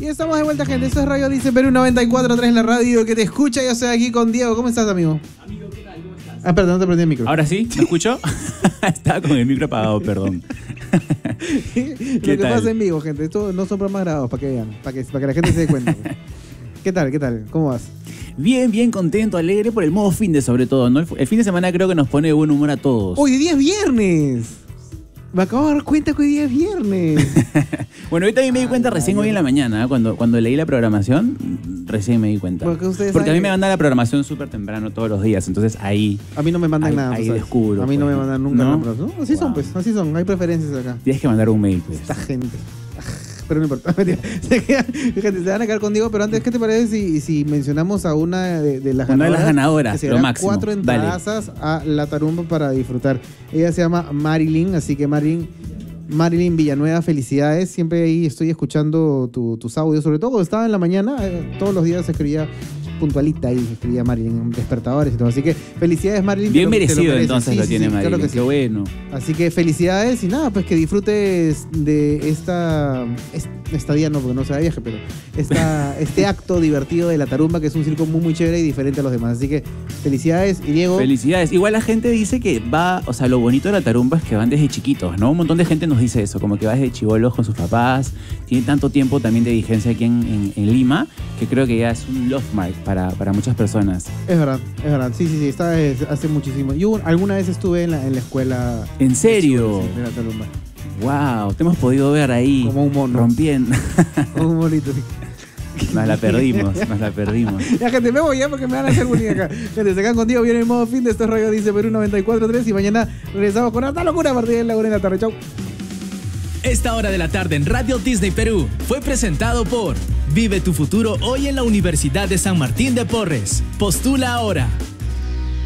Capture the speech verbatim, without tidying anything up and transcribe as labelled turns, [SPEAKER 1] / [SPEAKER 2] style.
[SPEAKER 1] Ya estamos de vuelta, gente. Esto es Radio Dice Perú noventa y cuatro punto tres en la radio que te escucha. Yo estoy aquí con Diego. ¿Cómo estás, amigo?
[SPEAKER 2] Amigo, ¿qué tal? ¿Cómo estás?
[SPEAKER 1] Ah, perdón, no te prendí el micro.
[SPEAKER 2] ¿Ahora sí? ¿Me escucho? Estaba con el micro apagado, perdón.
[SPEAKER 1] Lo que
[SPEAKER 2] tal?
[SPEAKER 1] pasa en vivo, gente. Esto no son programas grabados, para que vean. Para que, para que la gente se dé cuenta. ¿Qué tal? ¿Qué tal? ¿Cómo vas?
[SPEAKER 2] Bien, bien contento, alegre por el modo fin de sobre todo, ¿no? El, el fin de semana creo que nos pone de buen humor a todos.
[SPEAKER 1] Hoy día es viernes. Me acabo de dar cuenta que hoy día es viernes.
[SPEAKER 2] Bueno, hoy también me di cuenta recién hoy en la mañana, ¿eh? cuando, cuando leí la programación, recién me di cuenta.
[SPEAKER 1] Porque ustedes
[SPEAKER 2] Porque a
[SPEAKER 1] saben
[SPEAKER 2] mí me mandan la programación súper temprano todos los días, entonces ahí...
[SPEAKER 1] A mí no me mandan
[SPEAKER 2] ahí,
[SPEAKER 1] nada.
[SPEAKER 2] Ahí
[SPEAKER 1] ¿sabes?
[SPEAKER 2] descubro.
[SPEAKER 1] A mí no
[SPEAKER 2] pues,
[SPEAKER 1] me mandan nunca
[SPEAKER 2] ¿no?
[SPEAKER 1] nada. ¿No? Así son,
[SPEAKER 2] Wow.
[SPEAKER 1] pues. Así son. Hay preferencias acá.
[SPEAKER 2] Tienes que mandar un mail, pues.
[SPEAKER 1] Esta gente. Pero no importa. Se, quedan, gente, se van a quedar contigo, pero antes, ¿qué te parece si, si mencionamos a una de, de las
[SPEAKER 2] Una de
[SPEAKER 1] ganadoras?
[SPEAKER 2] las ganadoras,
[SPEAKER 1] que se
[SPEAKER 2] lo
[SPEAKER 1] ganan
[SPEAKER 2] máximo.
[SPEAKER 1] cuatro
[SPEAKER 2] Dale.
[SPEAKER 1] entradazas a la tarumba para disfrutar. Ella se llama Marilyn, así que Marilyn, Marilyn Villanueva, felicidades. Siempre ahí estoy escuchando tu, tus audios, sobre todo cuando estaba en la mañana, eh, todos los días escribía puntualita ahí, escribía Marilyn, despertadores y todo. Así que felicidades, Marilyn.
[SPEAKER 2] Bien
[SPEAKER 1] te lo- te
[SPEAKER 2] merecido
[SPEAKER 1] mereces.
[SPEAKER 2] entonces
[SPEAKER 1] Sí,
[SPEAKER 2] lo
[SPEAKER 1] sí,
[SPEAKER 2] tiene
[SPEAKER 1] sí,
[SPEAKER 2] Marilyn,
[SPEAKER 1] claro que sí.
[SPEAKER 2] qué bueno.
[SPEAKER 1] Así que felicidades y nada, pues que disfrutes de esta, es- esta día no, porque no se va de viaje, pero esta, este acto divertido de la tarumba, que es un circo muy muy chévere y diferente a los demás. Así que felicidades y Diego.
[SPEAKER 2] Felicidades. Igual la gente dice que va, o sea, lo bonito de la tarumba es que van desde chiquitos, ¿no? Un montón de gente nos dice eso, como que va desde chibolos con sus papás, tiene tanto tiempo también de vigencia aquí en, en- en Lima, que creo que ya es un love mark para, para muchas personas.
[SPEAKER 1] Es verdad, es verdad. Sí, sí, sí, está desde hace muchísimo. Yo alguna vez estuve en la, en la escuela.
[SPEAKER 2] ¿En serio?
[SPEAKER 1] Sí, de la tarumba.
[SPEAKER 2] Wow, te hemos podido ver ahí
[SPEAKER 1] Como un mono.
[SPEAKER 2] rompiendo.
[SPEAKER 1] Como un bonito.
[SPEAKER 2] Nos la perdimos, nos la perdimos.
[SPEAKER 1] Ya, gente, me voy ya porque me van a hacer bullying acá. Gente, se quedan contigo, viene el modo fin de este Radio Dice Perú noventa y cuatro punto tres y mañana regresamos con otra locura a partir de la una de la tarde. Chau.
[SPEAKER 3] Esta hora de la tarde en Radio Disney Perú fue presentado por Vive tu futuro hoy en la Universidad de San Martín de Porres. Postula ahora.